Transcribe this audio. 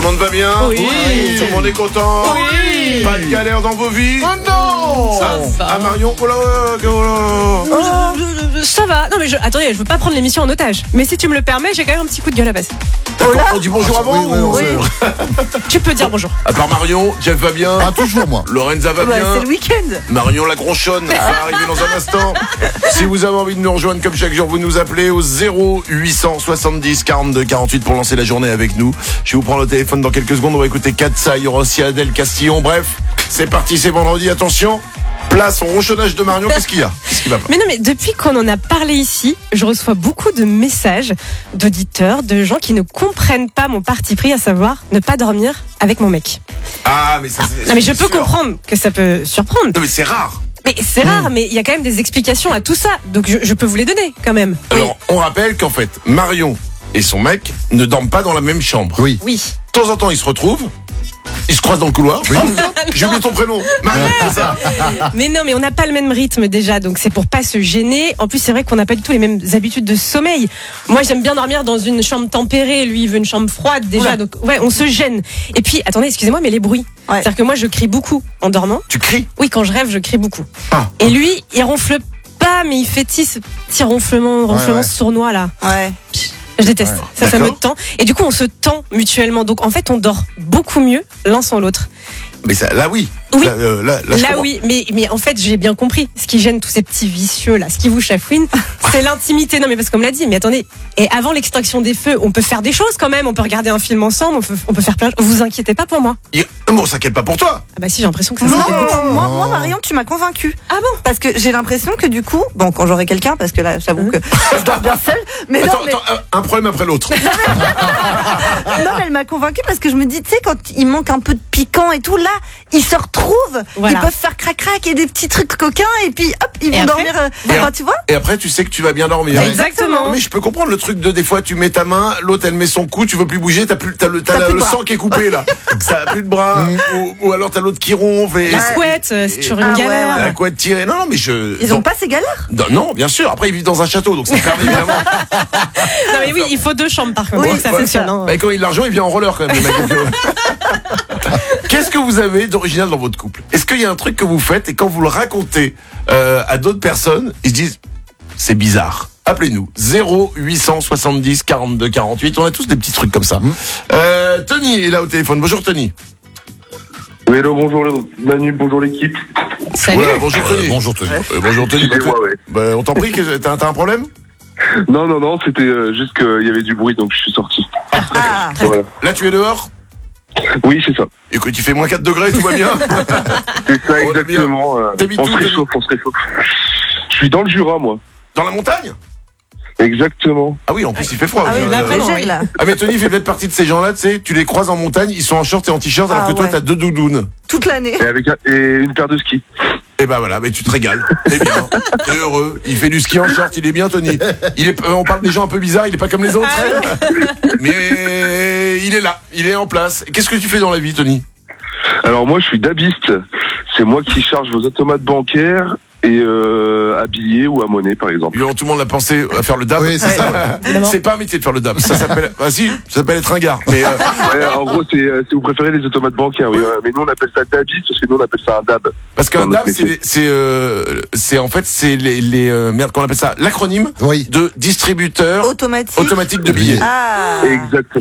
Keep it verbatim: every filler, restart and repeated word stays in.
Tout le monde va bien? Oui. Oui. Tout le monde est content? Oui. Pas de galère dans vos vies? Oh non. Ça va. Ah Marion, oh là, oh là. Oh, je- je- ça va. Non mais je, attendez, je veux pas prendre l'émission en otage. Mais si tu me le permets, j'ai quand même un petit coup de gueule à passer. D'accord, on dit bonjour avant Oui, oui, ou- oui. Tu peux dire bonjour. À part Marion, Jeff va bien? Ah, toujours moi. Lorenza va Bah, bien? c'est le week-end. Marion la gronchonne va arriver dans un instant. Si vous avez envie de nous rejoindre comme chaque jour, vous nous appelez au zéro huit cent soixante-dix quarante-deux quarante-huit pour lancer la journée avec nous. Je vais vous prendre le téléphone dans quelques secondes. On va écouter Katsa, il y aura aussi Adèle Castillon. Bref, c'est parti, c'est vendredi. Attention, place au ronchonnage de Marion. Qu'est-ce qu'il y a? Qu'est-ce qui va pas? Mais non, mais depuis qu'on en a parlé ici, je reçois beaucoup de messages d'auditeurs, de gens qui ne comprennent pas mon parti pris, à savoir ne pas dormir avec mon mec. Ah, mais ça c'est. Non, mais je c'est peux sûr. comprendre que ça peut surprendre. Non, mais c'est rare. Mais c'est rare, mais il y a quand même des explications à tout ça. Donc je, je peux vous les donner quand même. Alors, on rappelle qu'en fait, Marion et son mec ne dorment pas dans la même chambre. Oui. Oui. De temps en temps, ils se retrouvent. Ils se croisent dans le couloir. Oh, j'ai oublié ton prénom. Marion, c'est ça. Mais non, mais on n'a pas le même rythme déjà, donc c'est pour pas se gêner. En plus, c'est vrai qu'on n'a pas du tout les mêmes habitudes de sommeil. Moi, j'aime bien dormir dans une chambre tempérée. Lui, il veut une chambre froide déjà. Oula. Donc, ouais, on se gêne. Et puis, attendez, excusez-moi, mais les bruits. Ouais. C'est-à-dire que moi, je crie beaucoup en dormant. Tu cries? Oui, quand je rêve, je crie beaucoup. Ah. Et lui, il ronfle pas, mais il fait petit, ce petit ronflement, ronflement ouais. sournois là. Ouais. Je déteste. Ça, ça me D'accord. tend. Et du coup, on se tend mutuellement. Donc, en fait, on dort beaucoup mieux l'un sans l'autre. Mais ça, là, oui. Oui. Là, euh, là, là, je Là comprends. oui, mais, mais en fait j'ai bien compris. Ce qui gêne tous ces petits vicieux là, ce qui vous chafouine, c'est l'intimité. Non mais parce qu'on me l'a dit, mais attendez, et avant l'extraction des feux, on peut faire des choses quand même, on peut regarder un film ensemble, on peut, on peut faire plein de choses. Vous inquiétez pas pour moi. Il- Bon, on s'inquiète pas pour toi. Ah bah si, j'ai l'impression que ça Non, s'inquiète beaucoup. moi, moi, Marion, tu m'as convaincue. Ah bon? Parce que j'ai l'impression que du coup, bon, quand j'aurai quelqu'un, parce que là, j'avoue que je dors bien seule, mais Attends, non, mais, attends, un- un problème après l'autre. non, mais elle m'a convaincue parce que je me dis, tu sais, quand il manque un peu de piquant et tout, là, ils se retrouvent, Voilà. ils peuvent faire crac-crac et des petits trucs coquins, et puis hop, ils Et vont après dormir, euh, Et enfin, ap- tu vois? Et après, tu sais que tu vas bien dormir. Exactement. Mais je peux comprendre le truc de des fois, tu mets ta main, l'autre elle met son cou, tu veux plus bouger, t'as plus, t'as le, t'as T'as la- plus de le bras. sang qui est coupé là. Ça a plus de bras. ou, ou alors t'as l'autre qui ronfle et. La couette, euh, c'est toujours une Ah ouais, galère. La couette tirée. Non, non, mais je. Ils non. ont pas ces galères? Non, non, bien sûr. Après, ils vivent dans un château, donc c'est fermé évidemment. Non mais oui, il faut deux chambres par contre. Oui, Donc ça ouais, fonctionne. ça. hein. Bah, quand il a de l'argent, il vient en roller quand même. le mec. Donc, euh, Qu'est-ce que vous avez d'original dans votre couple? Est-ce qu'il y a un truc que vous faites et quand vous le racontez euh, à d'autres personnes, ils se disent c'est bizarre? Appelez-nous zéro huit cent soixante-dix quarante-deux quarante-huit. On a tous des petits trucs comme ça. Euh, Tony est là au téléphone. Bonjour Tony. Oui, hello, bonjour Manu, bonjour l'équipe. Salut. Voilà, bonjour Tony. Euh, bonjour Tony. Euh, bonjour Tony. Bah, Excusez-moi, ouais. bah, on t'en prie, que- t'as t'as un problème? Non, non, non, c'était euh, juste qu'il y avait du bruit, donc je suis sorti. Ah, Voilà. Là, tu es dehors? Oui, c'est ça. Écoute, il fait moins quatre degrés, tout va bien. C'est ça, Oh, exactement. euh, T'habites on où, se Tony réchauffe, on se réchauffe. Je suis dans le Jura, moi. Dans la montagne? Exactement. Ah oui, en plus il fait froid. ah oui, Euh, là, vraiment, très oui. gêne, là. Ah mais Tony fait peut-être partie de ces gens-là, tu sais, tu les croises en montagne, ils sont en short et en t-shirt alors Ah que toi ouais. t'as deux doudounes. Toute l'année. Et avec un- et une paire de skis. Et ben voilà, mais tu te régales, t'es bien, t'es heureux, il fait du ski en short, il est bien Tony. Il est, euh, on parle des gens un peu bizarres, il est pas comme les autres, mais il est là, il est en place. Qu'est-ce que tu fais dans la vie Tony? Alors moi, je suis dabiste. C'est moi qui charge vos automates bancaires et euh, à billets ou à monnaie, par exemple. Tout le monde a pensé à faire le dab. Oui, c'est ça. C'est pas un métier de faire le dab, ça s'appelle, ah si, ça s'appelle être un gars. Mais euh, Ouais, en gros, c'est euh, c'est vous préférez les automates bancaires, oui. euh, Mais nous, on appelle ça dabiste parce que nous, on appelle ça un dab. parce qu'un Dans notre dab, c'est, métier. les- c'est, euh, c'est en fait, c'est les, les euh, merde, qu'on appelle ça, l'acronyme Oui. de distributeur Automatique. automatique de billets. Ah. Exactement.